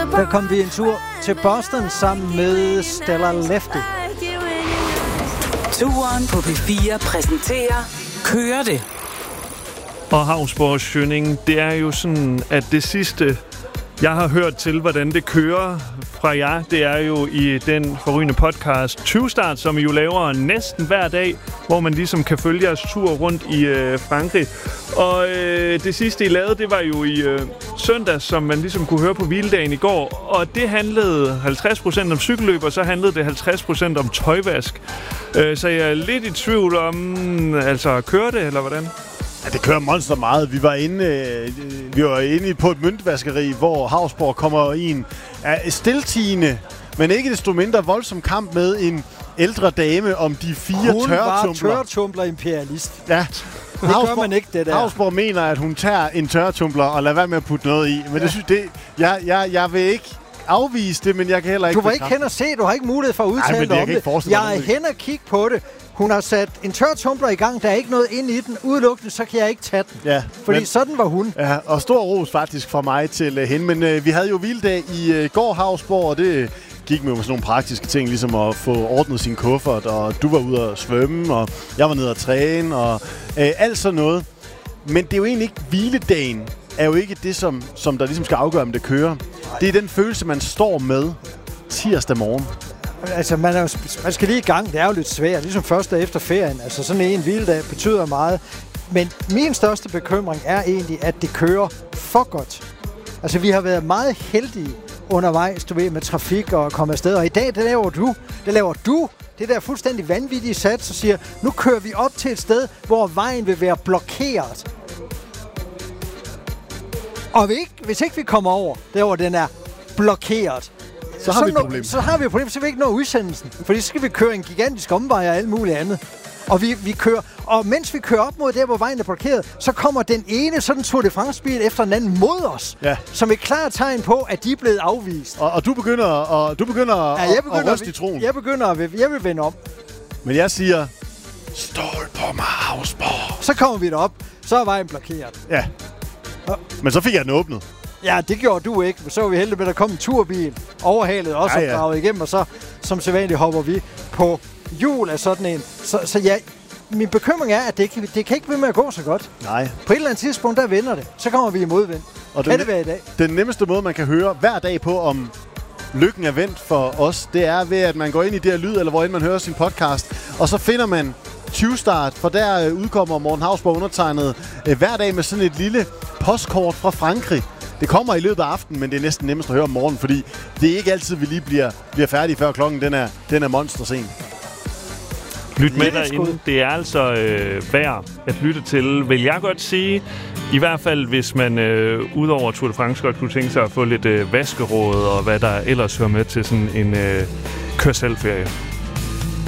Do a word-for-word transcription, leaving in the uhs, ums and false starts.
Der kom vi en tur til Boston sammen med Stella Lefty. Turen på P fire præsenterer Kører det. Og Hausborg Schønning, det er jo sådan, at det sidste, jeg har hørt til, hvordan det kører fra jer, det er jo i den forrygende podcast tyve-start, som I jo laver næsten hver dag, hvor man ligesom kan følge jeres tur rundt i øh, Frankrig. Og øh, det sidste, I lavede, det var jo i øh, søndags, som man ligesom kunne høre på hviledagen i går. Og det handlede halvtreds procent om cykelløb, og så handlede det halvtreds procent om tøjvask. Øh, så jeg er lidt i tvivl om, altså kører det, eller hvordan? Ja, det kører monster meget. Vi var inde, øh, vi var inde på et møntvaskeri, hvor Hausborg kommer i en øh, stiltigende, men ikke desto mindre voldsom kamp med en ældre dame om de fire tørretumbler. Hun var tørretumbler-imperialist. Ja. Det gør man ikke, det der. Hausborg mener, at hun tager en tørretumbler og lader være med at putte noget i. Men ja. det synes det, jeg, jeg, jeg vil ikke afvise det, men jeg kan heller ikke... Du var ikke hen og se, du har ikke mulighed for at udtale dig om det. Jeg er hen og kigge på det. Hun har sat en tørretumbler i gang, der er ikke noget inde i den. Udelukkende, så kan jeg ikke tage den. Ja, fordi men, sådan var hun. Ja, og stor ros faktisk fra mig til uh, hende. Men uh, vi havde jo hviledag i uh, går, Hausborg, og det gik med sådan nogle praktiske ting, ligesom at få ordnet sin kuffert, og du var ude at svømme, og jeg var nede at træne, og uh, alt sådan noget. Men det er jo egentlig ikke hviledagen, er jo ikke det, som, som der ligesom skal afgøre, om det kører. Det er den følelse, man står med tirsdag morgen. Altså, man, er jo, man skal lige i gang. Det er jo lidt svært, ligesom første efter ferien. Altså, sådan en hviledag betyder meget. Men min største bekymring er egentlig, at det kører for godt. Altså, vi har været meget heldige undervejs, du ved, med trafik og komme afsted. Og i dag, det laver du. Det laver du. Det der fuldstændig vanvittige sats, og siger, nu kører vi op til et sted, hvor vejen vil være blokeret. Og vi ikke, hvis ikke vi kommer over, der hvor den er blokeret, Så har så vi et problem. Så har vi et problem, så vi ikke når udsendelsen. Fordi så skal vi køre en gigantisk omvej og alt muligt andet. Og vi, vi kører, og mens vi kører op mod der, hvor vejen er blokeret, så kommer den ene sådan Tour de France-bil efter den anden mod os. Ja. Som et klart tegn på, at de er blevet afvist. Og, og du begynder, og, du begynder, ja, jeg begynder at ryste i troen. Jeg begynder at jeg vil vende om. Men jeg siger, stol på mig, Hausborg. Så kommer vi derop, så er vejen blokeret. Ja. Og, men så fik jeg den åbnet. Ja, det gjorde du ikke. Så var vi heldige med, at der kom en turbil overhalet også ja, ja. og draget igennem, og så som sædvanligt hopper vi på hjul af sådan en. Så, så ja, min bekymring er, at det kan, det kan ikke blive med at gå så godt. Nej. På et eller andet tidspunkt, der vender det. Så kommer vi i modvind. Og kan det være i dag? Den nemmeste måde, man kan høre hver dag på, om lykken er vendt for os, det er ved, at man går ind i det her lyd, eller hvor end man hører sin podcast, og så finder man tyve-start, for der øh, udkommer Morten Hausborg undertegnet øh, hver dag med sådan et lille postkort fra Frankrig. Det kommer i løbet af aftenen, men det er næsten nemmest at høre om morgenen, fordi det er ikke altid, vi lige bliver, bliver færdige, før klokken den er, den er monstersen. Lyt med derinde. Det er altså øh, værd at lytte til, vil jeg godt sige. I hvert fald, hvis man øh, udover Tour de France godt kunne tænke sig at få lidt øh, vaskeråd og hvad der ellers hører med til sådan en øh, kør-selv-ferie.